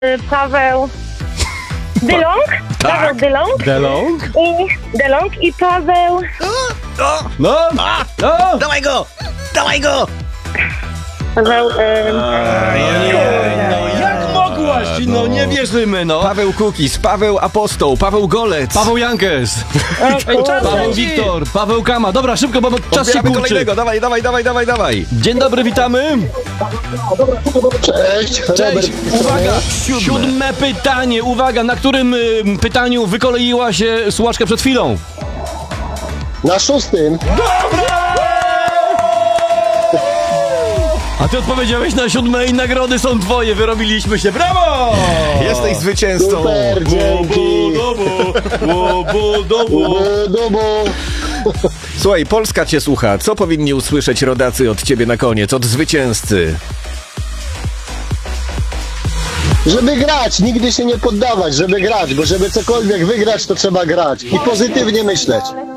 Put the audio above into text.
Paweł Dylong. Tak. Paweł Dylong. DeLong? I Paweł... No! No! Dawaj go! Dawaj go! Paweł... Jak mogłaś? No nie wierzymy, no! Paweł Kukiz, Paweł Apostoł, Paweł Golec. Paweł Jankes! Paweł Wiktor, Paweł Kama. Dobra, szybko, bo czas się Odbieramy kurczy. kolejnego, dawaj. Dzień dobry, witamy. Cześć, Cześć, Robert. uwaga, siódme pytanie. Uwaga, na którym pytaniu wykoleiła się słuchaczka przed chwilą? Na 6. A ty odpowiedziałeś na 7 i nagrody są twoje, wyrobiliśmy się, brawo! Jesteś zwycięzcą. Super, dzięki. Dobo. Słuchaj, Polska cię słucha. Co powinni usłyszeć rodacy od ciebie na koniec, od zwycięzcy? Żeby grać, nigdy się nie poddawać, żeby grać, bo żeby cokolwiek wygrać, to trzeba grać i pozytywnie myśleć.